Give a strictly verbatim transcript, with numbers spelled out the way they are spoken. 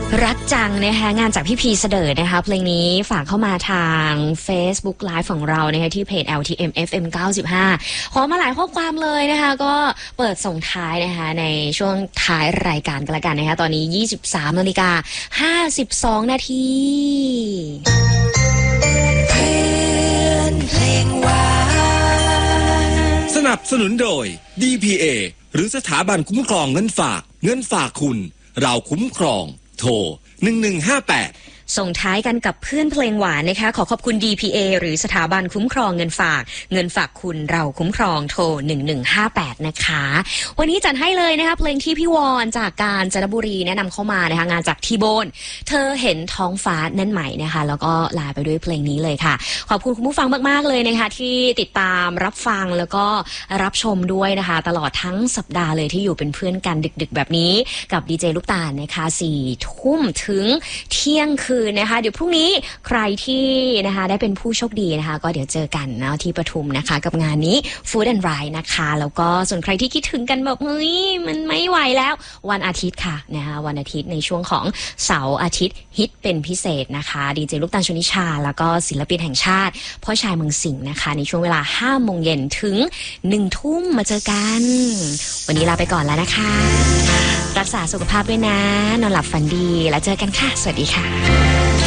รักจังนะคะงานจากพี่พีเสดิร์ดนะคะเพลงนี้ฝากเข้ามาทาง Facebook Live ของเรานะคะที่เพจ แอล ที เอ็ม เอฟ เอ็ม เก้าสิบห้าขอมาหลายข้อความเลยนะคะก็เปิดส่งท้ายนะคะในช่วงท้ายรายการกันละกันนะคะตอนนี้ ยี่สิบสามนาฬิกาห้าสิบสองนาทีเพื่อนเพลงหวานสนับสนุนโดย ดี พี เอ หรือสถาบันคุ้มครองเงินฝากเงินฝากคุณเราคุ้มครองโทรหนึ่งหนึ่งห้าแปดส่งท้ายกันกับเพื่อนเพลงหวานนะคะขอขอบคุณ ดี พี เอ หรือสถาบันคุ้มครองเงินฝากเงินฝากคุณเราคุ้มครองโทรหนึ่งหนึ่งห้าแปดนะคะวันนี้จัดให้เลยนะคะเพลงที่พี่วอนจากกาญจนบุรีแนะนำเข้ามานะคะงานจากทีโบนเธอเห็นท้องฟ้านั่นใหม่นะคะแล้วก็ลาไปด้วยเพลงนี้เลยค่ะขอบคุณคุณผู้ฟังมากๆเลยนะคะที่ติดตามรับฟังแล้วก็รับชมด้วยนะคะตลอดทั้งสัปดาห์เลยที่อยู่เป็นเพื่อนกันดึกๆแบบนี้กับดีเจลูกตาลนะคะสี่ทุ่มถึงเที่ยงคืนนะคะเดี๋ยวพรุ่งนี้ใครที่นะคะได้เป็นผู้โชคดีนะคะก็เดี๋ยวเจอกันนะที่ปทุมนะคะกับงานนี้ Food and Ride นะคะแล้วก็ส่วนใครที่คิดถึงกันแบบเฮ้ยมันไม่ไหวแล้ววันอาทิตย์ค่ะนะคะวันอาทิตย์ในช่วงของเสาร์อาทิตย์ฮิตเป็นพิเศษนะคะดีเจลูกตาลชนิชาแล้วก็ศิลปินแห่งชาติพ่อชายเมืองสิงห์นะคะในช่วงเวลาห้าโมงเย็นถึงหนึ่งทุ่มมาเจอกันวันนี้ลาไปก่อนแล้วนะคะรักษาสุขภาพด้วยนะนอนหลับฝันดีแล้วเจอกันค่ะสวัสดีค่ะ